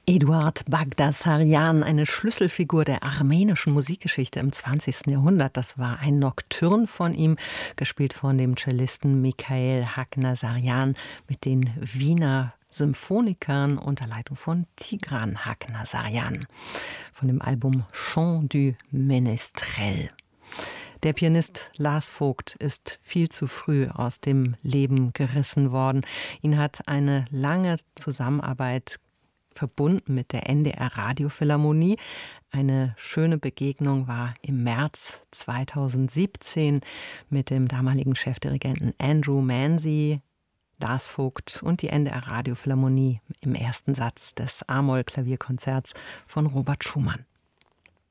Eduard Bagdasarjan, eine Schlüsselfigur der armenischen Musikgeschichte im 20. Jahrhundert. Das war ein Nocturne von ihm, gespielt von dem Cellisten Mikhail Haghnassarjan mit den Wiener Symphonikern unter Leitung von Tigran Haghnassarjan von dem Album Chant du Ménestrel. Der Pianist Lars Vogt ist viel zu früh aus dem Leben gerissen worden. Ihn hat eine lange Zusammenarbeit verbunden mit der NDR Radiophilharmonie. Eine schöne Begegnung war im März 2017 mit dem damaligen Chefdirigenten Andrew Manzi, Lars Vogt und die NDR Radiophilharmonie im ersten Satz des A-Moll-Klavierkonzerts von Robert Schumann.